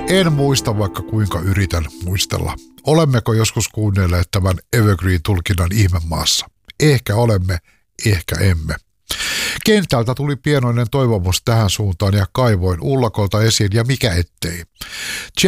En muista, vaikka kuinka yritän muistella. Olemmeko joskus kuunnelleet tämän Evergreen-tulkinnan ihmemaassa? Ehkä olemme, ehkä emme. Kentältä tuli pienoinen toivomus tähän suuntaan ja kaivoin ullakolta esiin ja mikä ettei.